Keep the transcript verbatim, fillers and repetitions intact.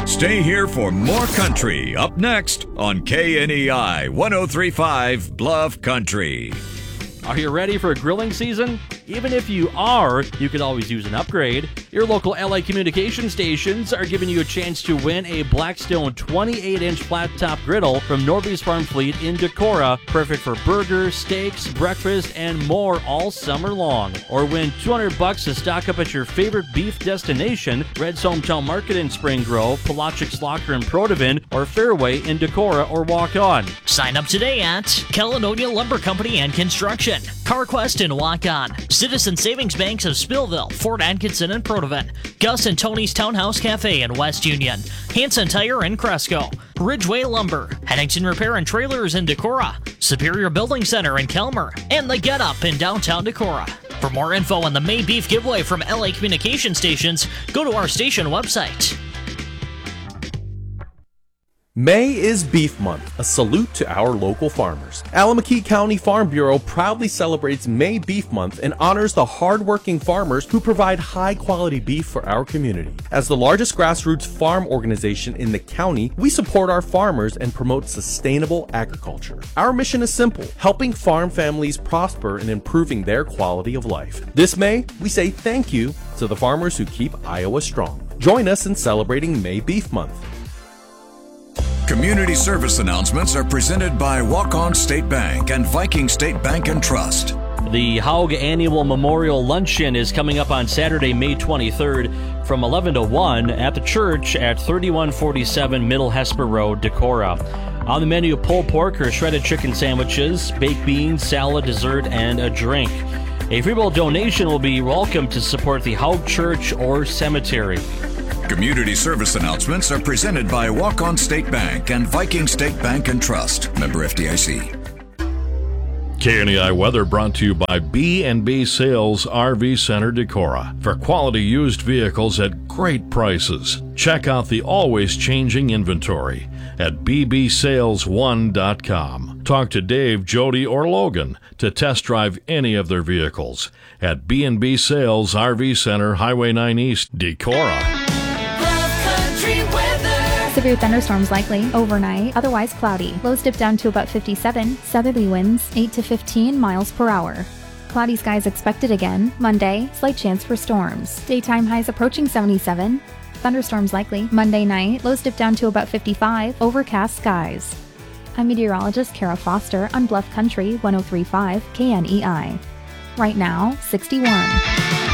Stay here for more country up next on K N E I one oh three point five Bluff Country. Are you ready for grilling season? Even if you are, you could always use an upgrade. Your local L A communication stations are giving you a chance to win a Blackstone twenty-eight inch flat-top griddle from Norby's Farm Fleet in Decorah, perfect for burgers, steaks, breakfast, and more all summer long. Or win two hundred bucks to stock up at your favorite beef destination, Red's Hometown Market in Spring Grove, Pelagic Locker in Protivin, or Fairway in Decorah or Walk-On. Sign up today at Caledonia Lumber Company and Construction, CarQuest in Walk-On, Citizen Savings Banks of Spillville, Fort Atkinson and Protivin, Gus and Tony's Townhouse Cafe in West Union, Hanson Tire in Cresco, Ridgeway Lumber, Henningsen Repair and Trailers in Decorah, Superior Building Center in Kelmer, and The Get Up in downtown Decorah. For more info on the May Beef Giveaway from L A Communication Stations, go to our station website. May is Beef Month, a salute to our local farmers. Allamakee County Farm Bureau proudly celebrates May Beef Month and honors the hardworking farmers who provide high-quality beef for our community. As the largest grassroots farm organization in the county, we support our farmers and promote sustainable agriculture. Our mission is simple, helping farm families prosper and improving their quality of life. This May, we say thank you to the farmers who keep Iowa strong. Join us in celebrating May Beef Month. Community service announcements are presented by Walk-On State Bank and Viking State Bank and Trust. The Haug Annual Memorial Luncheon is coming up on Saturday, May twenty-third from eleven to one at the church at thirty-one forty-seven Middle Hesper Road, Decorah. On the menu, pulled pork or shredded chicken sandwiches, baked beans, salad, dessert, and a drink. A free will donation will be welcome to support the Haug Church or Cemetery. Community service announcements are presented by Walk-On State Bank and Viking State Bank and Trust. Member F D I C. K N E I weather brought to you by B and B Sales R V Center Decorah. For quality used vehicles at great prices, check out the always changing inventory at b b sales one dot com. Talk to Dave, Jody, or Logan to test drive any of their vehicles at B and B Sales R V Center, Highway nine East, Decorah. Severe thunderstorms likely overnight, otherwise cloudy. Lows dip down to about fifty-seven. Southerly winds eight to fifteen miles per hour. Cloudy skies expected again. Monday, slight chance for storms. Daytime highs approaching seventy-seven. Thunderstorms likely. Monday night, lows dip down to about fifty-five. Overcast skies. I'm meteorologist Kara Foster on Bluff Country one oh three point five K N E I. Right now, sixty-one.